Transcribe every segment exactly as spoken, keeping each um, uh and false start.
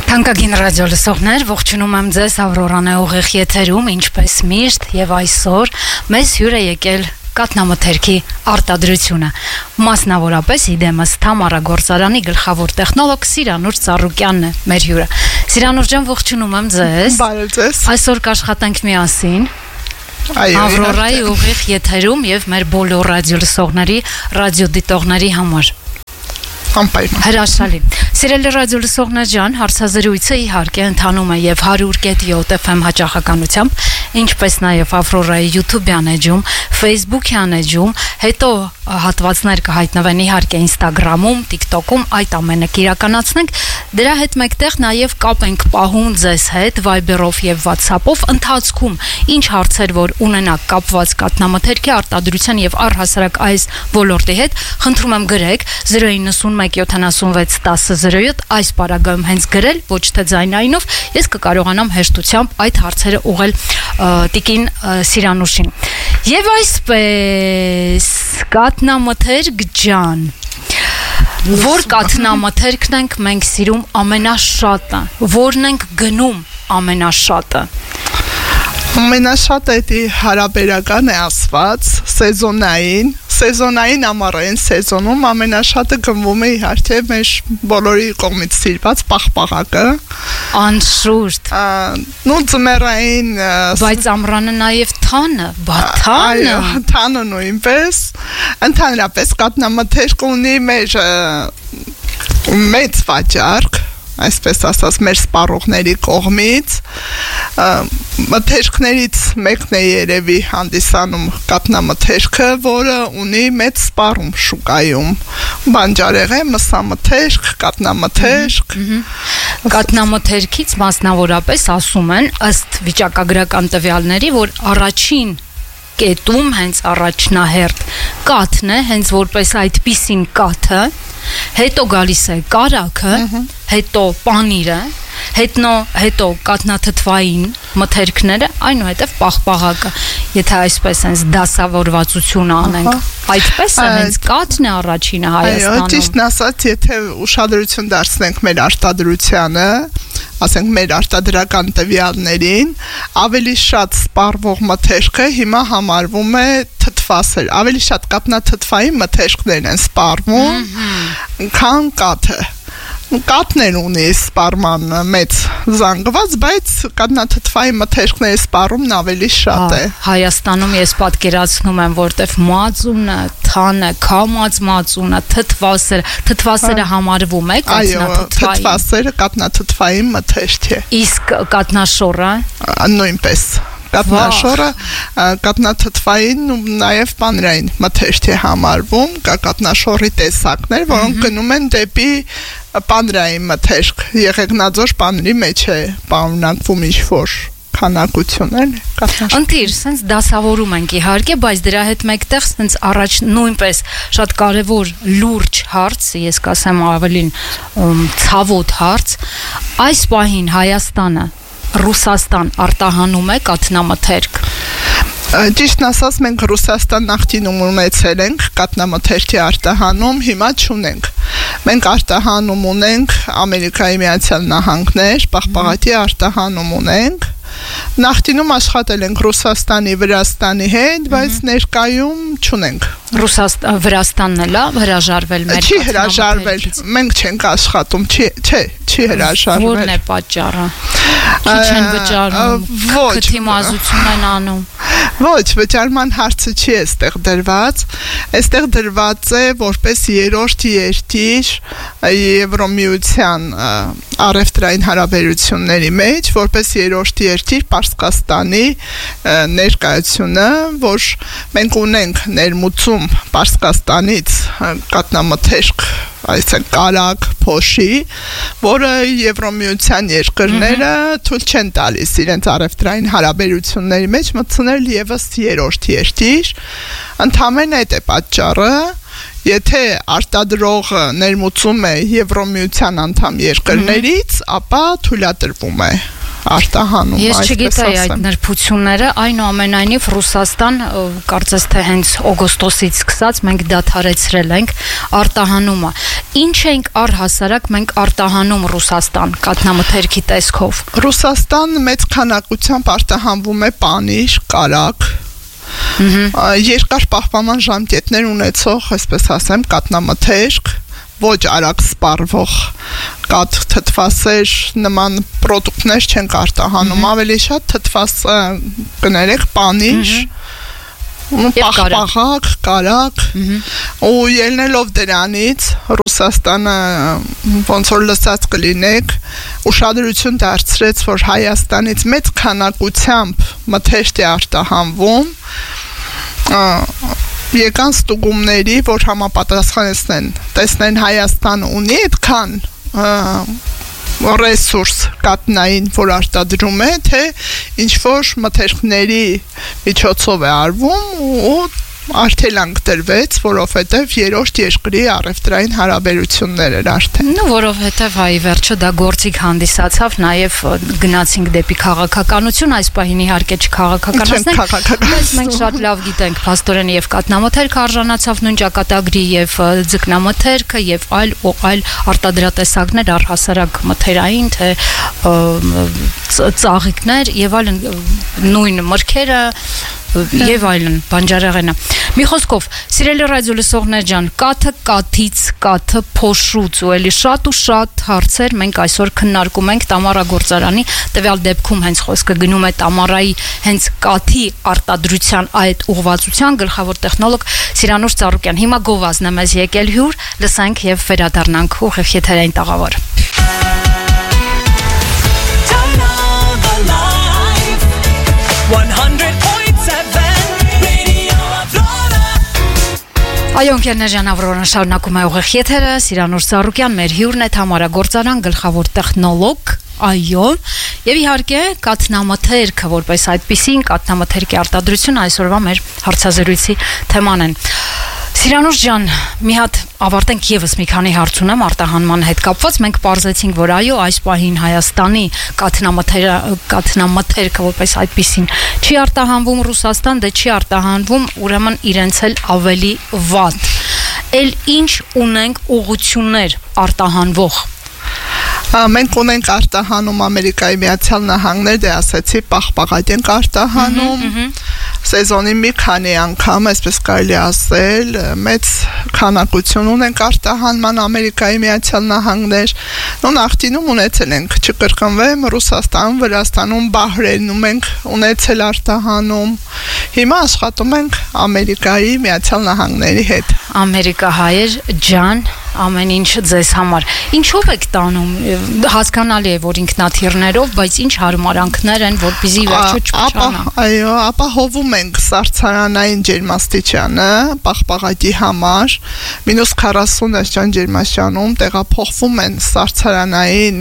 Թանկագին ռադիո լսողներ, ողջունում եմ ձեզ Ավրորան է ուղիղ եթերում, ինչպես միշտ եւ այսօր մեզ հյուր է եկել կաթնամթերքի արտադրությունը։ Մասնավորապես իդեմս Թամարա գործարանի գլխավոր տեխնոլոգ Սիրանուր Ծառուկյանն է մեր հյուրը։ Սիրանուր ջան, ողջունում եմ ձեզ։ Բարև ձեզ։ Այսօր կաշխատենք միասին Այո, Ավրորայի ուղիղ եթերում եւ մեր բոլոր ռադիո լսողների, ռադիոդիտողների համար։ Անպայման։ Հրաշալի։ Սիրելի ռադիո լսողներ ջան, հարցազրույցը իհարկե ընթանում է եւ one hundred point seven F M հաճախականությամբ, ինչպես նաեւ Ավրորայի YouTube-յան էջում, Facebook-յան էջում, հետո հատվածներ կհայտնվեն իհարկե Instagram-ում, TikTok-ում, այդ ամենը կիրականացնենք։ Դրա հետ մեկտեղ նաեւ կապ ենք պահում ձեզ հետ Viber-ով եւ WhatsApp-ով ընթացքում, ինչ հարցեր որ ունենաք կապված կաթնամթերքի արտադրության եւ առհասարակ այս ոլորտի հետ, խնդրում եմ գրեք zero nine one seven seven six one zero zero seven այս պարագայում հենց գրել, ոչ թե ձայնայինով, ես կկարողանամ հեշտությամբ այդ հարցերը ուղղել տիկին Սիրանուշին։ Եվ այսպես կաթնամթերք ջան, որ կաթնամթերքն ենք մենք սիրում ամենաշատը, որն ենք գնում ամենաշատը։ Ամենաշատը դա հարաբերական է ասված, սեզոնային, սեզոնային ամառային սեզոնում ամենաշատը գնվում է իհարկե մեր բոլորի կողմից սիրված պաղպաղակը։ Անշուշտ։ Նու ձմեռային, բայց ամռանը նաև թանը, բա թանը։ Այո, թանը նույնպես։ Ընդհանրապես կաթնամթերք ունի մեր մեծ վաճառք, այսպես ասած մեր սպառողների կողմից, մթերքներից մեկն է երևի հանդիսանում կաթնամթերքը, որը ունի մեծ սպառում շուկայում, բանջարեղեն, մսամթերք, կաթնամթերք։ Կաթնամթերքից մասնավորապես ասում են ըստ վիճակագրական տվյալների, որ առաջին կետում հենց առաջնահերթ կաթն է, հենց որպես այդպիսին կաթը, հետո գալիս է կարագը, հետո պանիրը, հետո հետո կաթնաթթվային մթերքները, այնուհետև պաղպաղակը։ Եթե այսպես հենց դասավորվածությունը անենք, այդպես է հենց կաթն է առաջինը Հայաստանում։ Այո, ճիշտն ասած, եթե ուշադրություն դարձնենք մեր արտադրությանը, ասենք մեր արտադրական տվյալներին, ավելի շատ սպառվող մթերքը հիմա համարվում է թթվասեր, ավելի շատ կաթնաթթվային մթերքներ են սպառվում, քան կաթը։ Կաթներ ունի սպառման մեծ զանգված, բայց կաթնաթթվային մթերքների սպառումն ավելի շատ է։ Հայաստանում ես պատկերացնում եմ, որտեվ մածունը, թանը, քամած մածունը, թթվասերը, թթվասերը համարվում է կաթնաթթվային։ Այո, թթվասերը կաթնաթթվային մթերք է։ Իսկ կաթնաշորը նույնպես։ Կաթնաշորը կաթնաթթվային ու նաև պանրային մթերք է համարվում, կա կաթնաշորի տեսակներ, որոնք գնում են դեպի պանրային մթերք, եղեգնաձոր պանրի մեջ է պարունակվում ինչ-որ քանակություններ կաթնաշոր։ Ընտիր, սենց դասավորում ենք իհարկե, բայց դրա հետ մեկտեղ սենց առաջ նույնպես շատ կարևոր լուրջ հարց, ես կասեմ ավելին ցավոտ հարց, այս պահին Հայաստանը Ռուսաստան արտահանում է կաթնամթերք։ Ճիշտն ասած, մենք Ռուսաստան նախկինում ունեցել ենք կաթնամթերքի արտահանում, հիմա չունենք։ Մենք արտահանում ունենք Ամերիկայի Միացյալ Նահանգներ, պաղպաղակի արտահանում ունենք։ Նախկինում աշխատել ենք Ռուսաստանի, Վրաստանի հետ, բայց ներկայում չունենք։ Ռուսաստան, Վրաստանն է լավ հրաժարվել մեր չի հրաժարվել, մենք չենք աշխատում, չի, չէ, չի հրաժարվել։ Որն է պատճառը։ Քիչ են վճարում, քթի մազություն են անում։ Ոչ, վճարման հարցը չի այստեղ դրված, այստեղ դրված է որպես երրորդ երկիր Եվրոմիության առևտրային հարաբերությունների մեջ, որպես երրորդ երկիր Պարսկաստանի ներկայությունը, որ մենք ունենք ներմուծում Պարսկաստանից կաթնամթերք, այսինքն կարագ, փոշի, որը Եվրոմիության երկրները թույլ չեն տալիս իրենց առևտրային հարաբերությունների մեջ մտցնել եւս երրորդ երկիր, ընդհանրապես այդ է պատճառը, եթե արտադրողը ներմուծում է Եվրոմիության անդամ երկրներից, ապա թույլատրվում է արտահանում, Ես չգիտեի այդ նրբությունները, այնուամենայնիվ Ռուսաստան կարծես թե հենց օգոստոսից սկսած մենք դադարեցրել ենք արտահանումը։ Ինչ ենք առհասարակ մենք արտահանում Ռուսաստան կաթնամթերքի տեսքով։ Ռուսաստան մեծ քանակությամբ արտահանվում է պանիր, կարագ, երկար պահպանման ժամկետներ ունեցող, այսպես ասեմ, կաթնամթերք, ոչ արագ սպառվող կաթ թթվասեր նման պրոդուկտներ չենք արտահանում, ավելի շատ թթված կներեք պանիր, պաղպաղակ, կարագ, ու ելնելով դրանից Ռուսաստանը ոնց որ լսած կլինեք, ուշադրություն դարձրեց, որ Հայաստանից մեծ քանակությամբ մթերք է արտահանվում, եկան ստուգումների, որ համապատասխանեցնեն, տեսնեն Հայաստան ունի այդքան ռեսուրս կատնային, որ արտադրում է, թե ինչ-որ մթերքների միջոցով է արվում ու արգելանք տրվեց, որովհետև երրորդ երկրի առևտրային հարաբերություններ էր արդեն։ Նու որովհետև այ վերջը դա գործիք հանդիսացավ, նաև գնացինք դեպի քաղաքականություն, այս պահին իհարկե չքաղաքականացնենք, բայց մենք շատ լավ գիտենք, փաստորեն եւ կատնամթերքը արժանացավ նույն ճակատագրի եւ ձկնամթերքը եւ այլ ու այլ արտադրատեսակներ առհասարակ մթերային, թե ծաղիկներ եւ այլն նույն մրգերը եւ այլն, բանջարեղենը։ Մի խոսքով, սիրելի ռադիո լսողներ ջան, կաթը կաթից, կաթը փոշուց ու էլի շատ ու շատ հարցեր մենք այսօր քննարկում ենք Տամարա գործարանի, տվյալ դեպքում հենց խոսքը գնում է Տամարայի հենց կաթի արտադրության այդ ուղղվածության գլխավոր տեխնոլոգ Սիրանուշ Ծառուկյան։ Հիմա գովազն է մեզ եկել հյուր, լսենք եւ վերադառնանք ուղիղ եթերային տաղավար։ Այո, ընկերներ, Ավրորան շարունակում է ուղիղ եթերը, Սիրանուշ Ծառուկյան, մեր հյուրն է, Թամարա Գործարան, գլխավոր տեխնոլոգ, այո, եւ իհարկե կաթնամթերքը, որպես այդպիսին, կաթնամթերքի արտադրությունը այսօրվա մեր հարցազրույցի թեման են։ Սիրանուշ ջան, մի հատ ավարտենք եւս մի քանի հարց ունեմ արտահանման հետ կապված, մենք պարզեցինք, որ այո, այս պահին Հայաստանի կաթնամթերքը որպես այդպիսին չի արտահանվում Ռուսաստան, դե չի արտահանվում, ուրեմն իրենց էլ ավելի վատ։ Էլ ինչ ունենք ուղղություններ արտահանվող։ Մենք ունենք արտահանում Ամերիկայի Միացյալ Նահանգներ, դե ասացի, պաղպաղակ ենք արտահանում, սեզոնի մի քանի անգամ, այսպես կարելի ասել, մեծ քանակություն ունենք արտահանման Ամերիկայի Միացյալ Նահանգներ, ու նախկինում ունեցել ենք, չկրկնվեմ, Ռուսաստանում, Վրաստանում, Բահրեյնում ենք ունեցել արտահանում, հիմա աշխատում ենք Ամերիկայի Միացյալ Նահանգների հետ։ Ամերիկահայեր ջան, ամեն ինչ ձեզ համար։ Ինչով եք տանում, հասկանալի է, որ ինքնաթիռներով, բայց ինչ հարմարանքներ են, որպեսզի վերջը չփչանա։ Այո, ապահովում ենք սառցարանային ջերմաստիճանը պաղպաղակի համար, մինուս քառասուն աստիճան ջերմաստիճանում տեղափոխվում են սառցարանային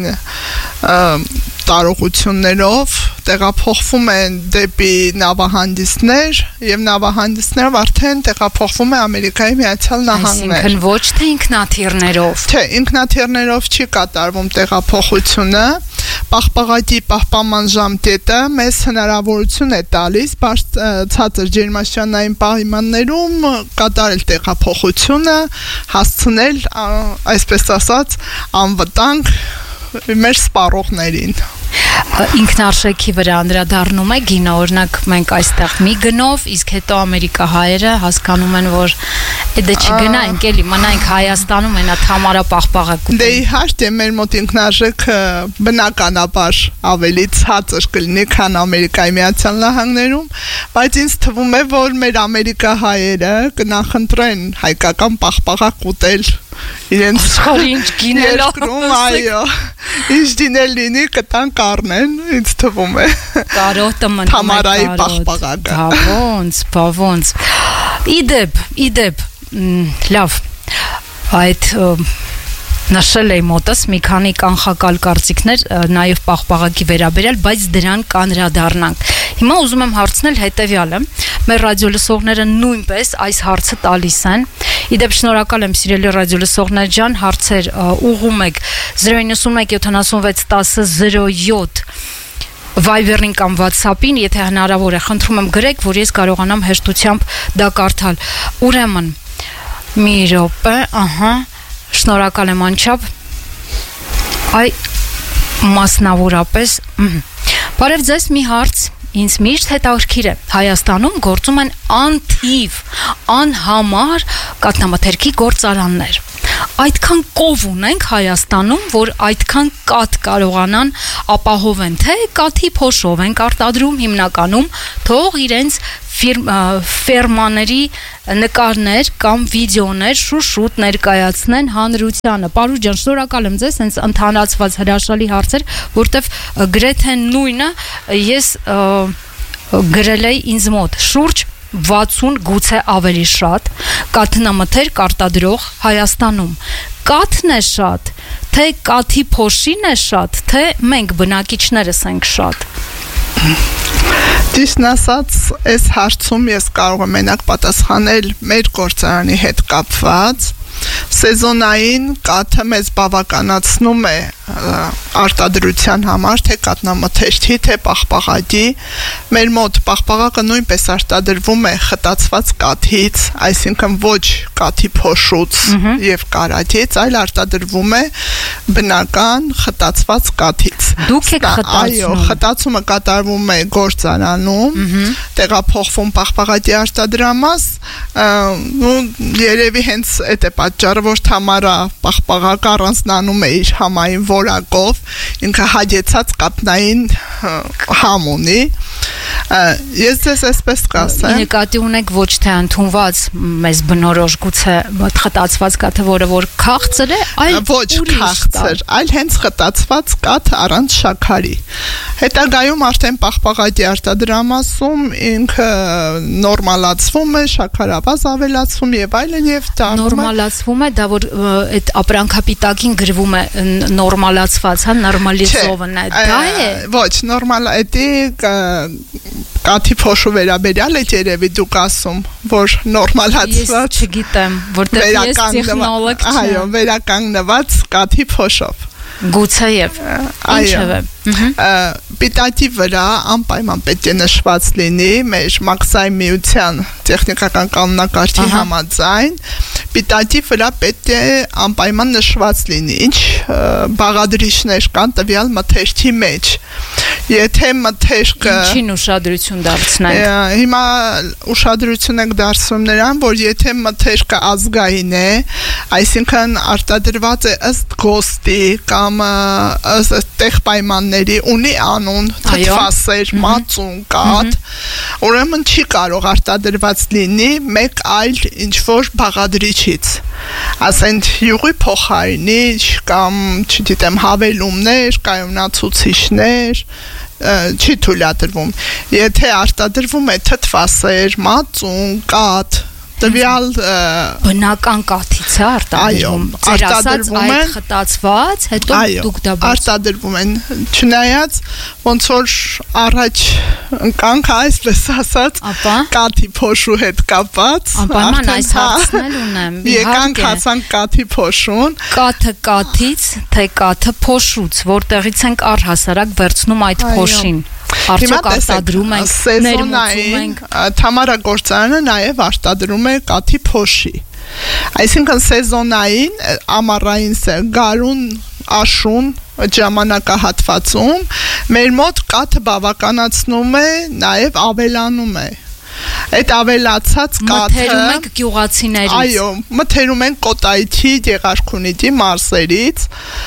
տարողություններով, տեղափոխվում են դեպի նավահանգիստներ եւ նավահանգիստներով արդեն տեղափոխվում է Ամերիկայի Միացյալ Նահանգներ։ Այսինքն ոչ թե ինքնաթիռներով։ Չէ, ինքնաթիռներով չի կատարվում տեղափոխությունը, պաղպաղակի պահպանման ժամկետը մեզ հնարավորություն է տալիս ցածր ջերմաստիճանային պայմաններում կատարել տեղափոխությունը, հասցնել, այսպես ասած, անվտանգ մեր սպառողներին։ Ինքնարժեքի վրա անդրադառնում է գինը, օրինակ մենք այստեղ մի գնով, իսկ հետո ամերիկահայերը հասկանում են, որ դե չգնայինք էլի, մնայինք Հայաստանում, այնա Թամարա պաղպաղակ ուտենք։ Դե իհարկե մեր մոտ ինքնարժեքը բնականաբար ավելի ցածր կլինի, քան Ամերիկայի Միացյալ Նահանգներում, բայց ինձ թվում է, որ մեր ամերիկահայերը կնախընտրեն հայկական պաղպաղակ ուտել իրենց ինչ գիներով, այո, ինչ դիներ լինի կտան կառնեն, ինձ թվում է։ Կարոտը մնում է Թամարայի պաղպաղակը։ Բավոնց, բավոնց։ Իդեպ, իդեպ, լավ, այդ նշել էի մոտս մի քանի կանխակալ կարծիքներ նաև պաղպաղակի վերաբերյալ, բայց դրան կանրադառնանք։ Հիմա ուզում եմ հարցնել հետևյալը, մեր ռադիոլսողները նույնպես այս հարցը տալիս են։ Իդեպ շնորհակալ եմ սիրելի ռադիոլսողներ ջան, հարցեր ուղղում եք zero nine one seven seven six one zero zero seven Viber-ին կամ WhatsApp-ին, եթե հնարավոր է, խնդրում եմ գրեք, որ ես կարողանամ հեշտությամբ դա կարդալ։ Ուրեմն, մի րոպե, ահա, Շնորհակալ եմ անչափ։ Այ մասնավորապես բարև ձեզ, մի հարց ինձ միշտ հետաքրքիր է։ Հայաստանում գործում են անթիվ, անհամար կաթնամթերքի գործարաններ։ Այդքան կով ունենք Հայաստանում, որ այդքան կաթ կարողանան ապահովեն, թե կաթի փոշով են արտադրում հիմնականում, թող իրենց ֆերմաների նկարներ կամ վիդեոներ շուշուտ ներկայացնեն հանրությանը։ Պարուհ ջան, շնորհակալ եմ ձեզ, հենց ընդհանրացված հրաշալի հարցեր, որտեվ գրեթե նույնը ես գրել էի ինձ մոտ շուրջ վաթսուն գուցե ավելի շատ կաթնամթերք արտադրող Հայաստանում։ Կաթն է շատ, թե կաթի փոշին է շատ, թե մենք բնակիչներս ենք շատ։ Ճիշտն ասած, այս հարցում ես կարող եմ մենակ պատասխանել մեր գործարանի հետ կապված։ Սեզոնային կաթը մեզ բավականացնում է արտադրության համար, թե կաթնամթերքի, թե պաղպաղակի։ Մեր մոտ պաղպաղակը նույնպես արտադրվում է խտացված կաթից, այսինքն ոչ կաթի փոշուց եւ կարագից, այլ արտադրվում է բնական խտացված կաթից։ Դուք եք խտացնում։ Այո, խտացումը կատարվում է գործարանում, տեղափոխվում պաղպաղակի արտադրամաս, ու երևի հենց այդ է պատճառը, որ Թամարա պաղպաղակը առանձնանում է իր համային որակով, ինքը հագեցած կաթնային համ ունի։ Ես ձեզ այսպես կասեմ։ Նկատի ունեք ոչ թե ընդունված մեզ բնորոշ գուցե խտացված կաթը, որը որ քաղցր է, այլ ոչ քաղցր, այլ հենց խտացված կաթ առանց շաքարի։ Հետագայում արդեն պաղպաղակի արտադրամասում ինքը նորմալացվում է, շաքարավազ ավելացվում եւ այլն եւ դա նորմալացվում է, դա որ այդ ապրանքապիտակին գրվում է նորմալացված, հա, նորմալիզովն է, դա է։ Ոչ, նորմալ էդի կաթի փոշու վերաբերյալ է երևի դուք ասում, որ նորմալացված։ Ես չգիտեմ, որտեղ ես տեխնոլոգ չեմ։ Այո, վերականգնված կաթի փոշով։ Գուցեև, ինչևէ։ Պիտակի վրա անպայման պետք է նշված լինի մեր մաքսային միության տեխնիկական կանոնակարգի համաձայն, պիտակի վրա պետք է անպայման նշված լինի, ինչ բաղադրիչներ կան տվյալ մթերքի մեջ։ Եթե մթերքը Ինչին ուշադրություն դարձնենք։ Հիմա ուշադրություն ենք դարձնում նրան, որ եթե մթերքը ազգային է, այսինքն արտադրված է ըստ գոստի կամ ըստ տեղ պայմանների, ունի անուն, թթվասեր, մածուն, կաթ, ուրեմն չի կարող արտադրված լինի մեկ այլ ինչ-որ բաղադրիչից։ Ասենք յուղի փոխարինիչ կամ, չգիտեմ, հավելումներ, կայունացուցիչներ, չի թույլատրվում։ Եթե արտադրվում է թթվասեր, մածուն, կաթ, տվյալ բնական կաթից է արտադրվում։ Ձեր ասած այդ խտացված, հետո դուք դա արտադրվում են, չնայած ոնց որ առաջ ընկանք այսպես ասած կաթի փոշու հետ կապված, անպայման այս հարցն էլ ունեմ։ Եկանք հասանք կաթի փոշուն։ Կաթը կաթից, թե կաթը փոշուց, որտեղից ենք առհասարակ վերցնում այդ փոշին։ Արդյոք արտադրում ենք, ներմուծում ենք։ Թամարա գործարանը նաև արտադրում է կաթի փոշի։ Այսինքն սեզոնային, ամառային գարուն, աշուն ժամանակահատվածում մեր մոտ կաթը բավականացնում է, նաև ավելանում է։ Այդ ավելացած կաթը մթերում ենք գյուղացիներից։ Այո, մթերում ենք Կոտայքի, Գեղարքունիքի մարզերից,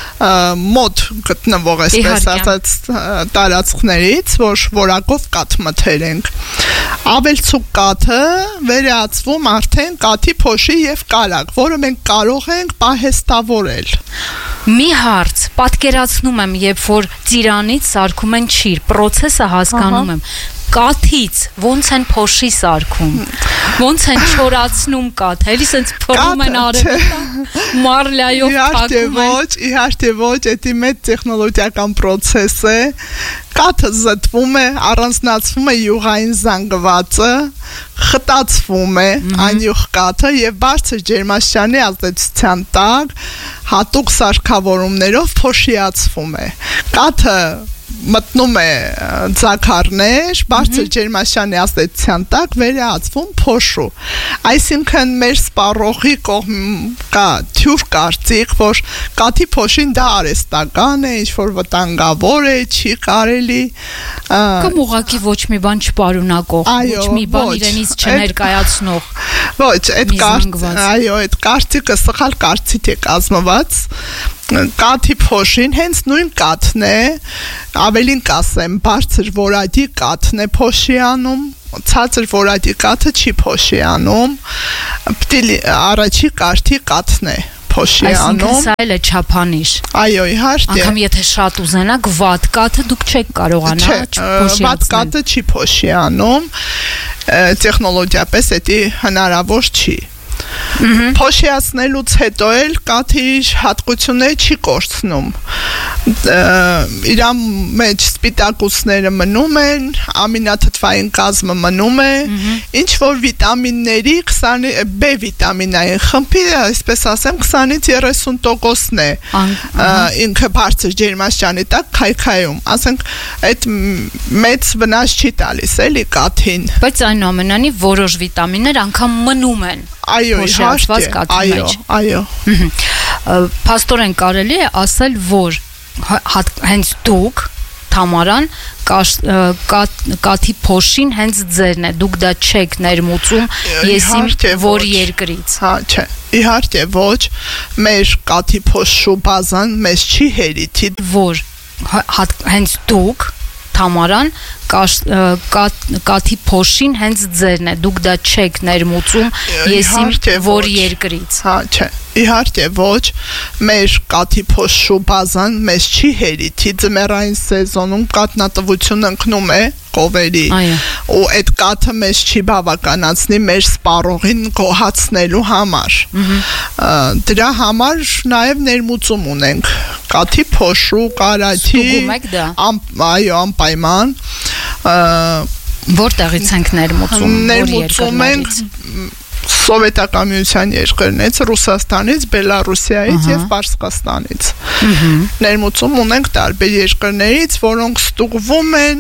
մոտ գտնվող այսպես ասած տարածքներից, որ որակով կաթ մթերենք։ Ավելցուկ կաթը վերածվում արդեն կաթի փոշի եւ կարագ, որը մենք կարող ենք պահեստավորել։ Մի հարց, պատկերացնում եմ, երբ որ ծիրանից սարքում են չիր, process-ը հասկանում եմ։ Կաթից ոնց են փոշի սարքում, ոնց են չորացնում կաթ, էլի սենց փռում են արևը, մարլայով փակում են։ Ոչ, իհարկե ոչ, դա մեծ տեխնոլոգիական process է։ Կաթը զտվում է, առանձնացվում է յուղային զանգվածը, խտացվում է անյուղ կաթը եւ բարձր ջերմաստիճանի ազդեցության տակ հատուկ սարքավորումներով փոշիացվում է։ կաթը մտնում է ձագարներ, բարձր ջերմաշանի ազդեցության տակ վերածվում փոշու։ Այսինքն մեր սպառողի կողմ կա թյուր կարծիք, որ կաթի փոշին դա արհեստական է, ինչ-որ վտանգավոր է, չի կարելի։ Կամ ուղղակի ոչ մի բան չպարունակող, ոչ մի բան իրենից չներկայացնող։ Ոչ, այդ կարծիքը, այո, այդ կարծիքը սխալ կարծիք է կազմված։ Կաթի փոշին հենց նույն կաթն է, ավելին կասեմ, բարձր որակի կաթն է փոշի անում, ցածր որակի կաթը չի փոշի անում, պիտի առաջի կարգի կաթն է փոշի անում։ Այսինքն սա էլ է չափանիշ։ Այո, իհարկե։ Անկամ եթե շատ ուզենաք վատ կաթը դուք չեք կարողանա փոշի վատ կաթը չի փոշի անում, տեխնոլոգիապես դա հնարավոր չի։ Փոշիացնելուց հետո էլ կաթի հատկությունները չի կորցնում, իր մեջ սպիտակուցները մնում են, ամինաթթվային կազմը մնում է, ինչ որ վիտամինների B վիտամինային խմբի, այսպես ասեմ, քսանից երեսուն տոկոսն է ինքը բարձր ջերմաշանի տակ քայքայում, ասենք այդ մեծ վնաս չի տալիս էլի կաթին։ Բայց այնուամենայնիվ որոշ վիտամիններ անգամ մնում են։ Այո, իհարկե, այո, այո։ Փաստորեն կարելի է ասել, որ հենց դուք Թամարան կաթի փոշին հենց ձերն է, դուք դա չեք ներմուծում եսիմ որ երկրից։ Հա, չէ, իհարկե ոչ, մեր կաթի փոշու բազան մեզ չի հերիքի, որ հենց դուք Թամարան կաթի փոշին հենց ձերն է, դուք դա չեք ներմուծում եսիմ որ երկրից։ Հա, չէ, իհարկե ոչ, մեր կաթի փոշու բազան մեզ չի հերիքի, ձմեռային սեզոնում կաթնատվությունը ընկնում է կովերի, ու այդ կաթը մեզ չի բավականացնի մեր սպառողին գոհացնելու համար։ Դրա համար նաև ներմուծում ունենք կաթի փոշու, կարաթի, այո, անպայման։ Որտեղից ենք ներմուծում, որ երկրներից։ Սովետական միության երկրներից, Ռուսաստանից, Բելարուսիայից եւ Պարսկաստանից։ Ներմուծում ունենք տարբեր երկրներից, որոնք ստուգվում են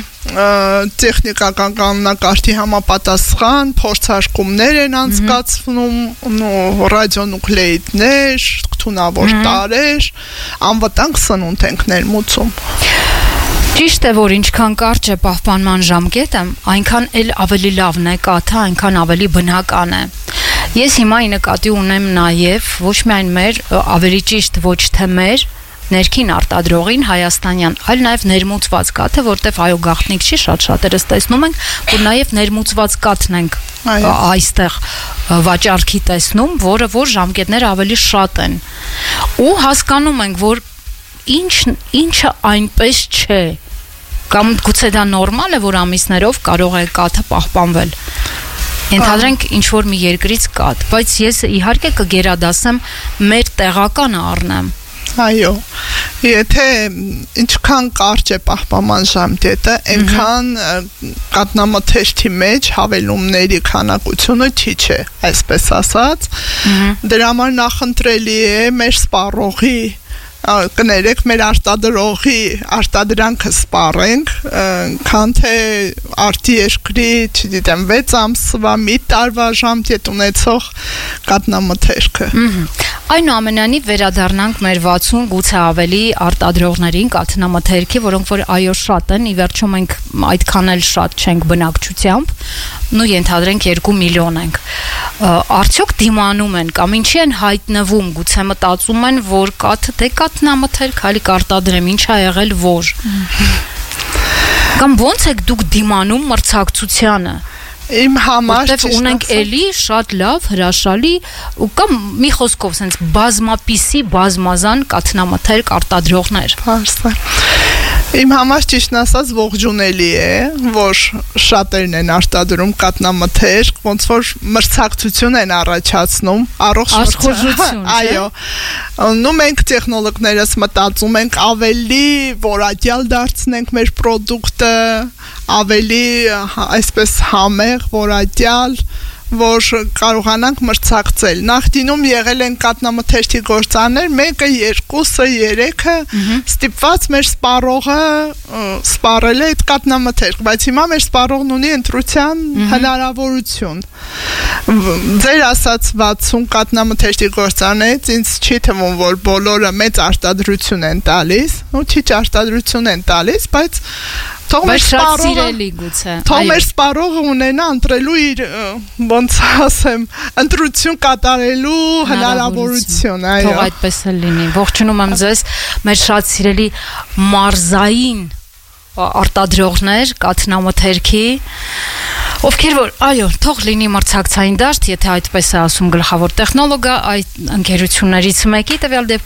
տեխնիկական կանոնակարգի համապատասխան, փորձարկումներ են անցկացվում, ռադիոնուկլեիդներ, թունավոր տարրեր, անվտանգ սնունդ ենք ներմուծում։ Ճիշտ է, որ ինչքան կարճ է պահպանման ժամկետը, այնքան էլ ավելի լավն է կաթը, այնքան ավելի բնական է։ Ես հիմա նկատի ունեմ նաև ոչ միայն մեր, ավելի ճիշտ ոչ թե մեր ներքին արտադրողին հայաստանյան, այլ նաև ներմուծված կաթը, որտեվ այո գաղտնիք չի, շատ շատերս տեսնում ենք, որ նաև ներմուծված կաթն ենք այստեղ վաճառքի տեսնում, որը որ ժամկետները ավելի շատ են։ Ու հասկանում ենք, որ ինչ ինչը այնպես չէ, կամ գուցե դա նորմալ է, որ ամիսներով կարող է կաթը պահպանվել։ Ենթադրենք ինչ որ մի երկրից կաթ, բայց ես իհարկե կգերադասեմ մեր տեղականը առնեմ։ Այո, եթե ինչքան կարճ է պահպանման ժամկետը, այնքան կաթնամթերքի մեջ հավելումների քանակությունը քիչ է, այսպես ասած։ Դրա համար նախընտրելի է մեր սպառողի կներեք մեր արտադրողի արտադրանքը սպառենք, քան թե արտի երկրի, չգիտեմ, վեց ամսվա, մի տարվա ժամկետ ունեցող կաթնամթերքը։ Այնուամենայնիվ վերադառնանք մեր վաթսուն գուցե ավելի արտադրողներին կաթնամթերքի, որոնք որ այո շատ են, ի վերջո մենք այդքան էլ շատ չենք բնակչությամբ, նու ենթադրենք երկու միլիոն ենք։ Արդյոք դիմանում են կամ ինչի են հայտնվում, գուցե մտածում են, որ կաթը դե կաթնամթերք, հալի կարտադրեմ, ինչ ա եղել, որ։ Կամ ոնց եք դուք դիմանում մրցակցությանը։ Իմ համար որտեվ ունենք էլի շատ լավ, հրաշալի ու կամ մի խոսքով sense բազմապիսի բազմազան կաթնամթերք արտադրողներ։ Հարցը։ Իմ համար ճիշտն ասած ողջունելի է, որ շատերն են արտադրում կաթնամթերք, ոնց որ մրցակցություն են առաջացնում, առողջ մրցակցություն, այո։ Նու մենք տեխնոլոգներս մտածում ենք ավելի որակյալ դարձնենք մեր պրոդուկտը, ավելի այսպես համեղ, որակյալ, որ կարողանանք մրցակցել։ Նախկինում եղել են կաթնամթերքի գործաներ, մեկը, երկուսը, երեքը, ստիպված մեր սպառողը սպառել է այդ կաթնամթերք, բայց հիմա մեր սպառողն ունի ընտրության հնարավորություն։ Ձեր ասած վաթսուն կաթնամթերքի գործաներից ինձ չի թվում, որ բոլորը մեծ արտադրություն են տալիս, ու քիչ արտադրություն են տալիս, բայց թող մեր սպառողը թող մեր սպառողը ունենա ընտրելու իր ոնց ասեմ ընտրություն կատարելու հնարավորություն, այո, թող այդպես էլ լինի։ Ողջունում եմ ձեզ, մեր շատ սիրելի մարզային արտադրողներ կաթնամթերքի, ովքեր որ, այո, թող լինի մրցակցային դաշտ, եթե այդպես է ասում գլխավոր տեխնոլոգը այդ ընկերություններից մեկի, տվյալ դեպքում